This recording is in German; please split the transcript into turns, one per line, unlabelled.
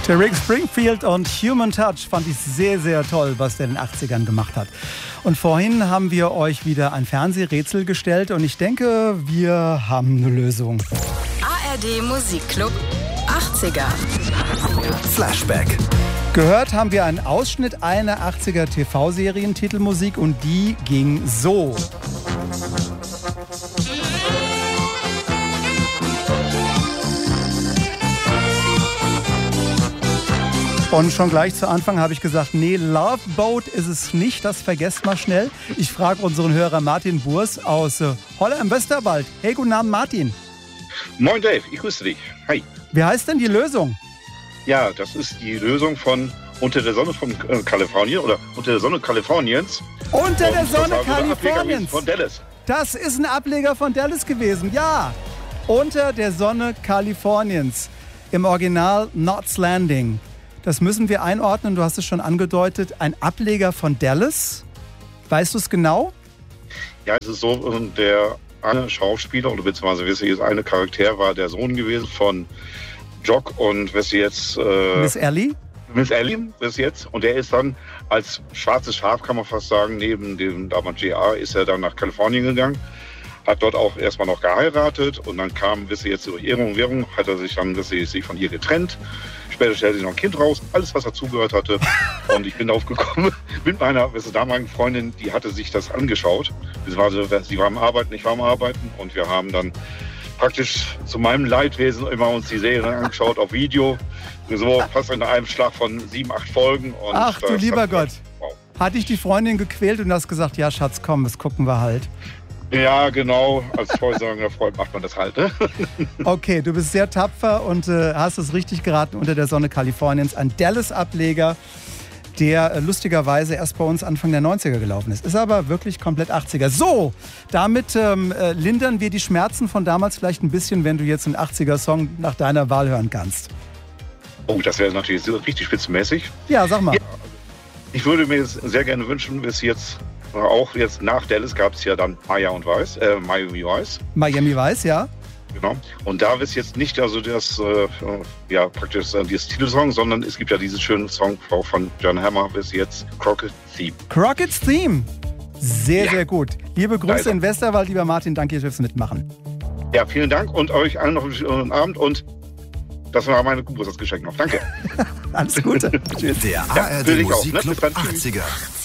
Rick Springfield und Human Touch fand ich sehr, sehr toll, was der in den 80ern gemacht hat. Und vorhin haben wir euch wieder ein Fernsehrätsel gestellt und ich denke, wir haben eine Lösung.
ARD Musikclub 80er.
Flashback.
Gehört haben wir einen Ausschnitt einer 80er TV-Serien-Titelmusik und die ging so. Und schon gleich zu Anfang habe ich gesagt, nee, Love Boat ist es nicht, das vergesst mal schnell. Ich frage unseren Hörer Martin Burs aus Holla im Westerwald. Hey, guten Abend, Martin.
Moin Dave, ich grüße dich. Hi.
Wie heißt denn die Lösung?
Ja, das ist die Lösung von Unter der Sonne von Kalifornien oder Unter der Sonne Kaliforniens.
Unter der Sonne
Kaliforniens.
Kaliforniens.
Von Dallas.
Das ist ein Ableger von Dallas gewesen, ja. Unter der Sonne Kaliforniens. Im Original Knots Landing. Das müssen wir einordnen, du hast es schon angedeutet. Ein Ableger von Dallas. Weißt du es genau?
Ja, es ist so, der eine Schauspieler oder beziehungsweise eine Charakter war der Sohn gewesen von Jock und jetzt
Miss Ellie?
Miss Ellie bis jetzt. Und der ist dann als schwarzes Schaf, kann man fast sagen, neben dem damals JR, ist er dann nach Kalifornien gegangen. Hat dort auch erstmal noch geheiratet und dann kam, jetzt durch Ehrung und Währung, hat er sich dann sich von ihr getrennt. Später stellte sich noch ein Kind raus, alles was dazugehört hatte. Und ich bin darauf gekommen mit meiner damaligen Freundin, die hatte sich das angeschaut. Sie war am Arbeiten, ich war am Arbeiten und wir haben dann praktisch zu meinem Leidwesen immer uns die Serie angeschaut auf Video. So fast in einem Schlag von 7, 8 Folgen. Und
ach du lieber Gott.
Wow.
Hat dich die Freundin gequält und du hast gesagt, ja Schatz, komm, das gucken wir halt.
Ja, genau. Als vollsagender Freund macht man das halt. Ne?
Okay, du bist sehr tapfer und hast es richtig geraten. Unter der Sonne Kaliforniens. Ein Dallas-Ableger, der lustigerweise erst bei uns Anfang der 90er gelaufen ist. Ist aber wirklich komplett 80er. So, damit lindern wir die Schmerzen von damals vielleicht ein bisschen, wenn du jetzt einen 80er-Song nach deiner Wahl hören kannst.
Oh, das wäre natürlich richtig spitzenmäßig.
Ja, sag mal.
Ja, ich würde mir sehr gerne wünschen, bis jetzt... Auch jetzt nach Dallas gab es ja dann Miami Vice.
Miami Vice, ja.
Genau. Und da ist jetzt nicht also das, praktisch dieses Titelsong, sondern es gibt ja diesen schönen Song von John Hammer bis jetzt, Crockett's Theme.
Crockett's Theme. Sehr,
ja.
Sehr gut. Liebe Grüße
Leider.
in Westerwald, lieber Martin. Danke fürs Mitmachen.
Ja, vielen Dank und euch allen noch einen schönen Abend und das war meine Geburtstagsgeschenk noch. Danke.
Alles Gute.
Der
Ja,
ARD
will ich auch, ne?
Musikclub
Bis dann. Tschüss.
80er.